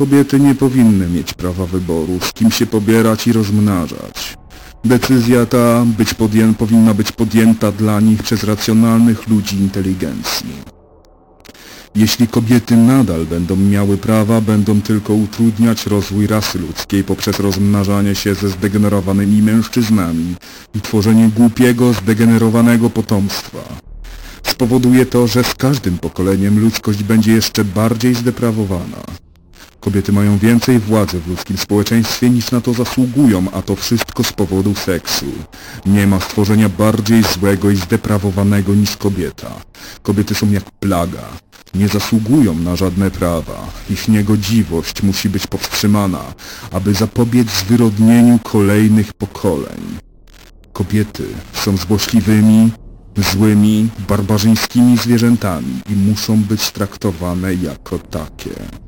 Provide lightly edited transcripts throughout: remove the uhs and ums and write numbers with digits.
kobiety nie powinny mieć prawa wyboru, z kim się pobierać i rozmnażać. Decyzja ta powinna być podjęta dla nich przez racjonalnych ludzi inteligencji. Jeśli kobiety nadal będą miały prawa, będą tylko utrudniać rozwój rasy ludzkiej poprzez rozmnażanie się ze zdegenerowanymi mężczyznami i tworzenie głupiego, zdegenerowanego potomstwa. Spowoduje to, że z każdym pokoleniem ludzkość będzie jeszcze bardziej zdeprawowana. Kobiety mają więcej władzy w ludzkim społeczeństwie niż na to zasługują, a to wszystko z powodu seksu. Nie ma stworzenia bardziej złego i zdeprawowanego niż kobieta. Kobiety są jak plaga. Nie zasługują na żadne prawa. Ich niegodziwość musi być powstrzymana, aby zapobiec zwyrodnieniu kolejnych pokoleń. Kobiety są złośliwymi, złymi, barbarzyńskimi zwierzętami i muszą być traktowane jako takie.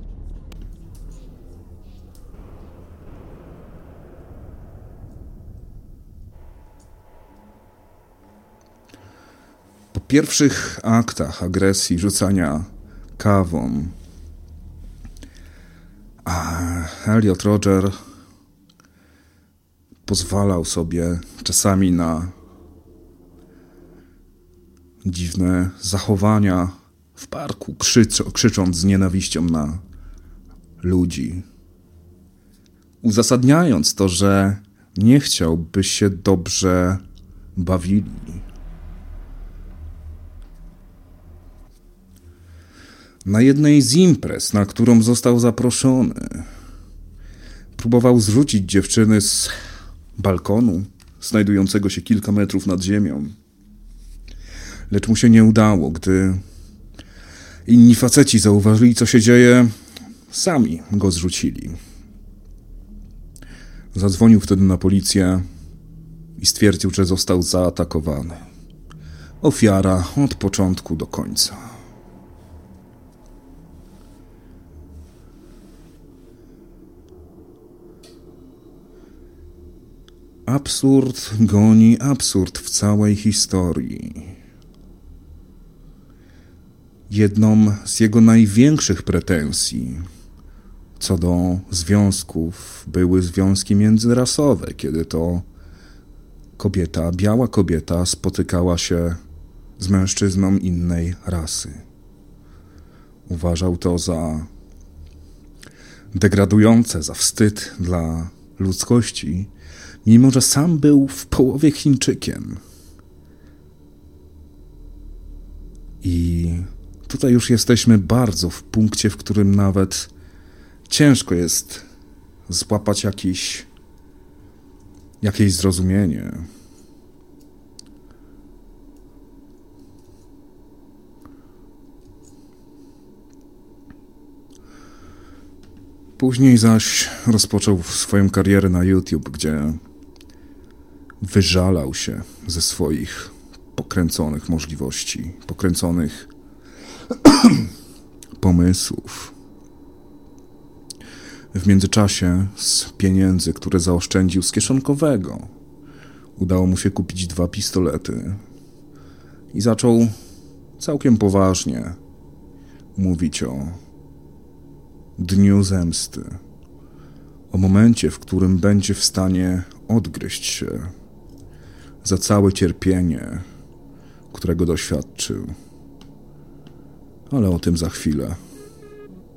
Po pierwszych aktach agresji, rzucania kawą, Elliot Rodger pozwalał sobie czasami na dziwne zachowania w parku, krzycząc z nienawiścią na ludzi, uzasadniając to, że nie chciał, by się dobrze bawili. Na jednej z imprez, na którą został zaproszony, próbował zrzucić dziewczyny z balkonu, znajdującego się kilka metrów nad ziemią. Lecz mu się nie udało. Gdy inni faceci zauważyli, co się dzieje, sami go zrzucili. Zadzwonił wtedy na policję i stwierdził, że został zaatakowany. Ofiara od początku do końca. Absurd goni absurd w całej historii. Jedną z jego największych pretensji co do związków były związki międzyrasowe, kiedy to kobieta, biała kobieta spotykała się z mężczyzną innej rasy. Uważał to za degradujące, za wstyd dla ludzkości, mimo że sam był w połowie Chińczykiem. I tutaj już jesteśmy bardzo w punkcie, w którym nawet ciężko jest złapać jakieś zrozumienie. Później zaś rozpoczął swoją karierę na YouTube, gdzie wyżalał się ze swoich pokręconych możliwości, pokręconych pomysłów. W międzyczasie z pieniędzy, które zaoszczędził z kieszonkowego, udało mu się kupić 2 pistolety i zaczął całkiem poważnie mówić o dniu zemsty, o momencie, w którym będzie w stanie odgryźć się za całe cierpienie, którego doświadczył. Ale o tym za chwilę.